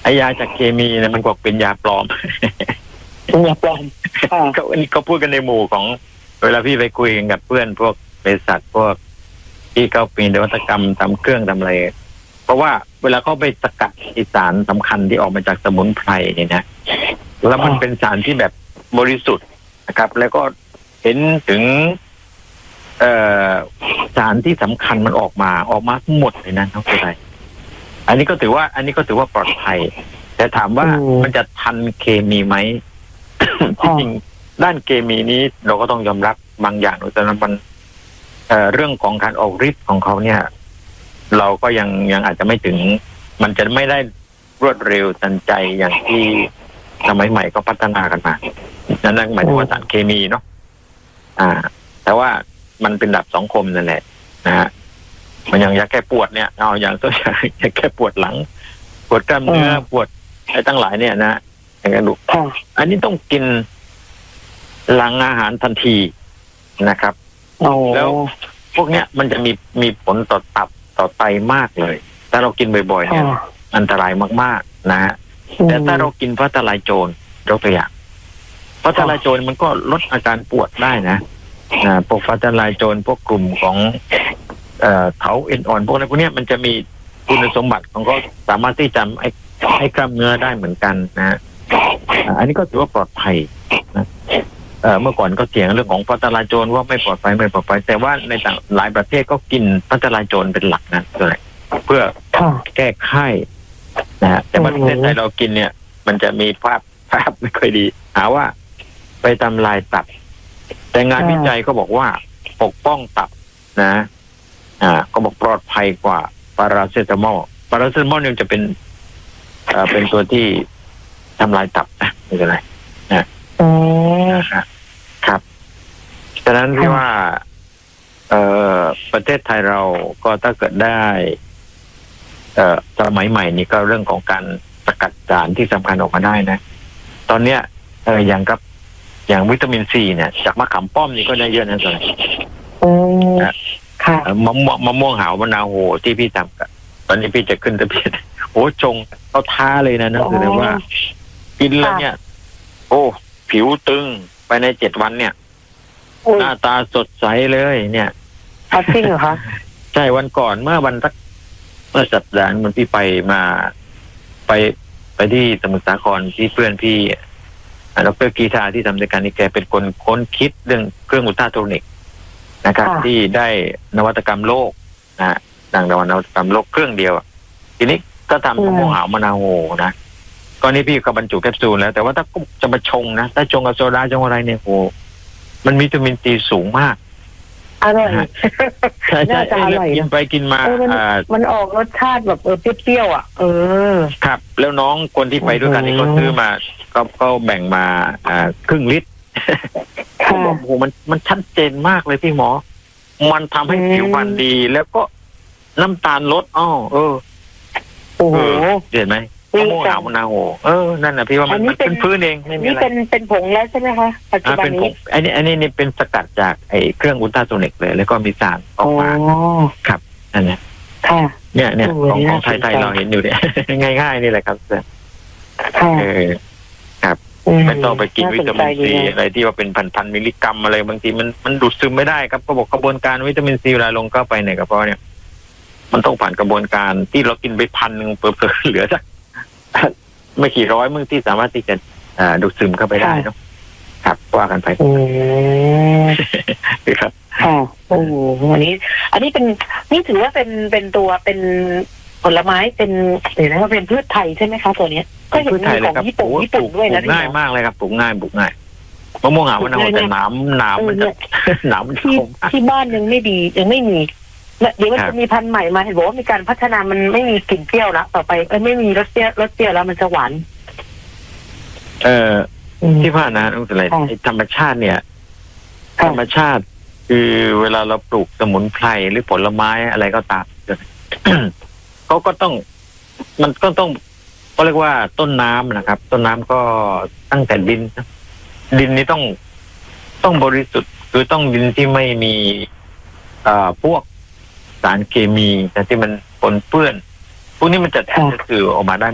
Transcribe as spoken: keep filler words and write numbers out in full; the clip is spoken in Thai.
ไอยาจากเคมีเนี่ยมันก็เป็นยาปลอมเป็นยาปลอมก็อันนี้ก็พูดกันในหมู่ของเวลาพี่ไปคุยกันกับเพื่อนพวกเภสัชพวกที่เขาปีนนวัตกรรมทำเครื่องทำอะไรเพราะว่าเวลาเขาไปสกัดสารสำคัญที่ออกมาจากสมุนไพรเนี่ยนะแล้วมันเป็นสารที่แบบบริสุทธิ์นะครับแล้วก็เห็นถึงเอ่อสารที่สำคัญมันออกมาออกมาทั้งหมดเลยนะทั้งหมดเลยอันนี้ก็ถือว่าอันนี้ก็ถือว่าปลอดภัยแต่ถามว่ามันจะทันเคมีไหม ที่จริงด้านเคมีนี้เราก็ต้องยอมรับบางอย่างแต่นั้นมันเอ่อเรื่องของการออกฤทธิ์ของเขาเนี่ยเราก็ยังยังอาจจะไม่ถึงมันจะไม่ได้รวดเร็วทันใจอย่างที่สมัยใหม่ก็พัฒนากันมานั่นหมายถึงว่าสารเคมีเนาะอ่าแต่ว่ามันเป็นดับสองคมนั่นแหละนะฮะมันอย่างยาแก้ปวดเนี่ยเอาอย่างตัวอย่างยาแก้ปวดหลังปวดกล้ามเนื้อปวดอะไรตั้งหลายเนี่ยนะอย่างกระดูกอันนี้ต้องกินหลังอาหารทันทีนะครับแล้วพวกเนี้ยมันจะมีมีผลต่อตับต่อไตมากเลยถ้าเรากินบ่อยๆเนี่ยอันตรายมากๆนะฮะแต่ถ้าเรากินฟ้าทลายโจรยกตัวอย่างฟ้าทลายโจรมันก็ลดอาการปวดได้นะอ่าพวกฟ้าทลายโจรพวกกลุ่มของเอ่อเถาเอ็นอ่อนพวกนั้นพวกเนี้ยมันจะมีคุณสมบัติของเขาสามารถที่จะให้ให้กล้ามเนื้อได้เหมือนกันนะฮะอันนี้ก็ถือว่าปลอดภัยนะเอ่อเมื่อก่อนก็เถียงเรื่องของฟ้าทลายโจรว่าไม่ปลอดภัยไม่ปลอดภัยแต่ว่าในต่างหลายประเทศก็กินฟ้าทลายโจรเป็นหลักนะเลยเพื่อแก้ไข้นะฮะแต่ประเทศไทยเรากินเนี่ยมันจะมีภาพภาพไม่ค่อยดีหาว่าไปทำลายตับแต่งานวิจัยก็บอกว่าปกป้องตับนะอ่าก็บอกปลอดภัยกว่าพาราเซตามอลพาราเซตามอลเนี่ยจะเป็นเอ่อเป็นตัวที่ทำลายตับนะไม่เป็นไรนะอ๋อครับฉะนั้นที่ว่าเอ่อประเทศไทยเราก็ถ้าเกิดได้เอ่อสมัยใหม่นี้ก็เรื่องของการสกัดสารที่สำคัญออกมาได้นะตอนเนี้ยเอออย่างกับอย่างวิตามินซีเนี่ยจากมะขามป้อมนี่ก็ได้เยอะนะเลยอืมค่ะมะม่วงมะม่วงหาวมะนาวโหที่พี่ทำกันตอนนี้พี่จะขึ้นทะเบียนโอ้จงเขาท้าเลยนะนั่นคือเลยว่ากินแล้วเนี่ยโอ้ผิวตึงไปในเจ็ดวันเนี่ยหน้าตาสดใสเลยเนี่ยจริงเหรอคะใช่วันก่อนเมื่อวันสักเมื่อสัปดาห์มันพี่ไปมาไปไปที่สมุทรสาครที่เพื่อนพี่ดร.กีฬาที่ทำในการนี้แกเป็นคนค้นคิดเรื่องเครื่องอุลตราโทนิกนะครับที่ได้นวัตกรรมโลกนะดังนวัตกรรมโลกเครื่องเดียวทีนี้ก็ทำมะม่วงหาวมะนาวโหนะก็นี่พี่ก็บรรจุแคปซูลแล้วแต่ว่าถ้าจะมาชงนะถ้าชงกับโซดาชงอะไรเนี่ยโหมันมีวิตามินซีสูงมากอร่อยใช่ใช่กินไปกินมามันออกรสชาติแบบเออเปรี้ยวๆอ่ะเออครับแล้วน้องคนที่ไปด้วยกันนี่ก็ซื้อมาก็ก็แบ่งมาอ่าครึ่งลิตรเขาบอกโอ้มันมันชัดเจนมากเลยพี่หมอมันทำให้ผิวพรรณดีแล้วก็น้ำตาลลดอ้อเออโอ้โหเห็นไหมมะม่วงหาวมะนาวโหเออนั่นน่ะพี่ว่ามันเป็นพื้นเองนี่เป็นเป็นผงแล้วใช่ไหมคะปัจจุบันนี้อันนี้อันนี้นี่เป็นสกัดจากไอ้เครื่องอุลตราโซนิกเลยแล้วก็มีสารออกมาครับนั่นแหละค่ะเนี่ยเนี่ยของของไทยๆเราเห็นอยู่เนี่ยง่ายๆนี่แหละครับเออครับไม่ต้องไปกินวิตามินซีอะไรที่ว่าเป็นพันๆมิลลิกรัมอะไรบางทีมันมันดูดซึมไม่ได้ครับก็บอกกระบวนการวิตามินซีเวลาลงเข้าไปในกระเพาะเนี่ยมันต้องผ่านกระบวนการที่เรากินไปพันนึงเพิ่มๆเหลือสักไม่กี่ร้อยมึงที่สามารถที่จะดูดซึมเข้าไปได้เนาะครับว่ากันไปอืมครับค่ะโอ้โหอันนี้อันนี้เป็นนี่ถือว่าเป็นเป็นตัวเป็นผลไม้เป็นหรือว่าเป็นพืชไทยใช่ไหมคะตัวนี้ก็เห็นมีของญี่ปุ่นญี่ปุ่นด้วยนะง่ายมากเลยครับปลูกง่ายปลูกง่ายมะม่วงหาวมะนาวแต่หนามหนามมันจะหนามมันที่ที่บ้านยังไม่ดียังไม่มีเดี๋ยวมันจะมีพันธุ์ใหม่มาเห็นบอกว่ามีการพัฒนามันไม่มีกลิ่นเปรี้ยวแล้วต่อไปเอ้ยไม่มีรสเปรี้ยวรสเปรี้ยวแล้วมันจะหวานเอ่อที่ผ่านนะนั่นอะไรธรรมชาติเนี่ยธรรมชาติคือเวลาเราปลูกสมุนไพรหรือผลไม้อะไรก็ตามเขาก็ต้องมันก็ต้องก็เรียกว่าต้นน้ำนะครับต้นน้ำก็ตั้งแต่ดินดินนี้ต้องต้องบริสุทธิ์คือต้องดินที่ไม่มีเอ่อพวกสารเคมีแต่ที่มันปนเปื้อนพวกนี้มันจะจะสื่อออกมาได้